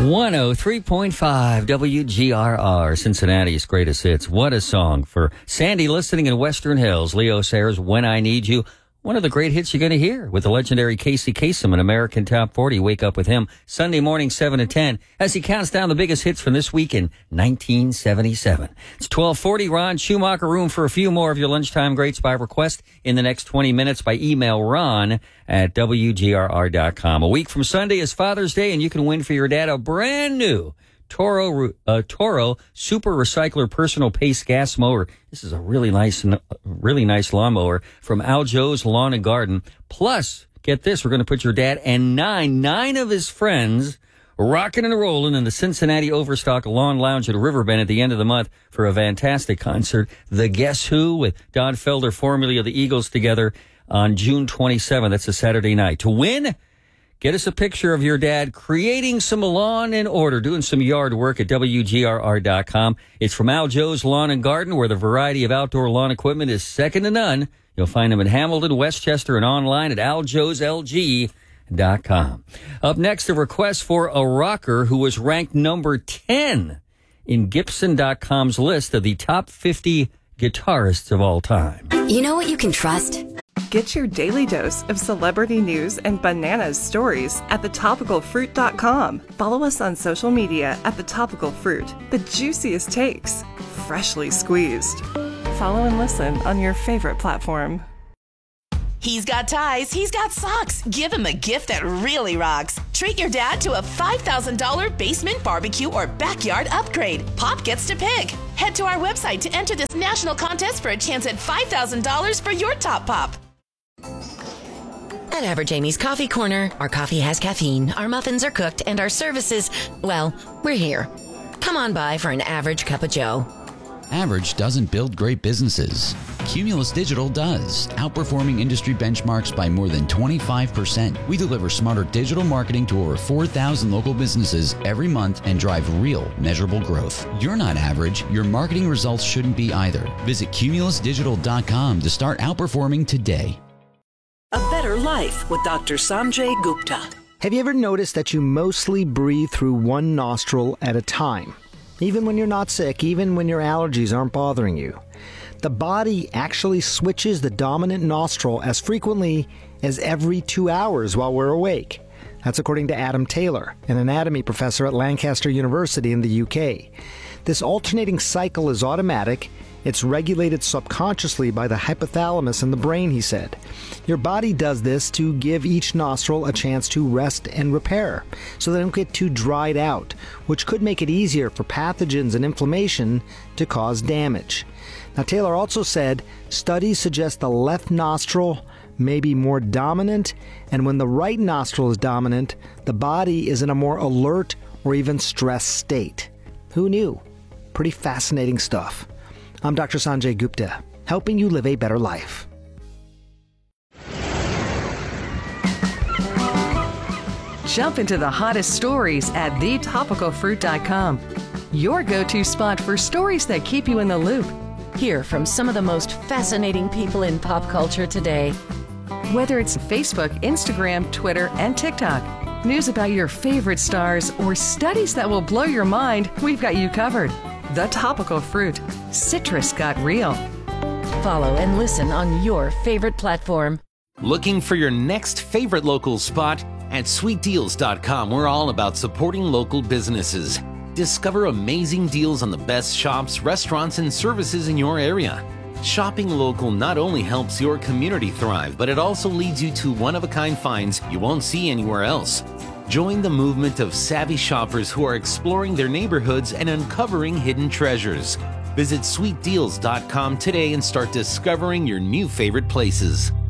103.5 WGRR, Cincinnati's greatest hits. What a song for Sandy listening in Western Hills. Leo Sayers, When I Need You. One of the great hits you're going to hear with the legendary Casey Kasem, an American Top 40. Wake up with him Sunday morning, 7 to 10, as he counts down the biggest hits from this week in 1977. It's 12:40. Ron Schumacher. Room for a few more of your lunchtime greats by request in the next 20 minutes by email ron@wgrr.com. A week from Sunday is Father's Day, and you can win for your dad a brand new Toro Super Recycler Personal Pace Gas Mower. This is a really nice lawnmower from Al Joe's Lawn and Garden. Plus, get this, we're going to put your dad and nine of his friends rocking and rolling in the Cincinnati Overstock Lawn Lounge at Riverbend at the end of the month for a fantastic concert. The Guess Who with Don Felder, formerly of the Eagles, together on June 27th. That's a Saturday night. To win, get us a picture of your dad creating some lawn and order, doing some yard work at WGRR.com. It's from Al Joe's Lawn and Garden, where the variety of outdoor lawn equipment is second to none. You'll find them in Hamilton, Westchester, and online at aljoeslg.com. Up next, a request for a rocker who was ranked number 10 in Gibson.com's list of the top 50 guitarists of all time. You know what you can trust? Get your daily dose of celebrity news and bananas stories at thetopicalfruit.com. Follow us on social media at The Topical Fruit. The juiciest takes, freshly squeezed. Follow and listen on your favorite platform. He's got ties, he's got socks. Give him a gift that really rocks. Treat your dad to a $5,000 basement barbecue or backyard upgrade. Pop gets to pick. Head to our website to enter this national contest for a chance at $5,000 for your top pop. At Average Amy's Coffee Corner, our coffee has caffeine, our muffins are cooked, and our services, well, we're here. Come on by for an average cup of joe. Average doesn't build great businesses. Cumulus Digital does, outperforming industry benchmarks by more than 25%. We deliver smarter digital marketing to over 4,000 local businesses every month and drive real, measurable growth. You're not average. Your marketing results shouldn't be either. Visit cumulusdigital.com to start outperforming today. A Better Life with Dr. Sanjay Gupta. Have you ever noticed that you mostly breathe through one nostril at a time? Even when you're not sick, even when your allergies aren't bothering you. The body actually switches the dominant nostril as frequently as every 2 hours while we're awake. That's according to Adam Taylor, an anatomy professor at Lancaster University in the UK. This alternating cycle is automatic. It's regulated subconsciously by the hypothalamus in the brain, he said. Your body does this to give each nostril a chance to rest and repair, so they don't get too dried out, which could make it easier for pathogens and inflammation to cause damage. Now, Taylor also said studies suggest the left nostril may be more dominant, and when the right nostril is dominant, the body is in a more alert or even stressed state. Who knew? Pretty fascinating stuff. I'm Dr. Sanjay Gupta, helping you live a better life. Jump into the hottest stories at thetopicalfruit.com. Your go-to spot for stories that keep you in the loop. Hear from some of the most fascinating people in pop culture today. Whether it's Facebook, Instagram, Twitter, and TikTok, news about your favorite stars, or studies that will blow your mind, we've got you covered. The Topical Fruit. Citrus got real. Follow and listen on your favorite platform. Looking for your next favorite local spot? At sweetdeals.com, we're all about supporting local businesses. Discover amazing deals on the best shops, restaurants, and services in your area. Shopping local not only helps your community thrive, but it also leads you to one-of-a-kind finds you won't see anywhere else. Join the movement of savvy shoppers who are exploring their neighborhoods and uncovering hidden treasures. Visit sweetdeals.com today and start discovering your new favorite places.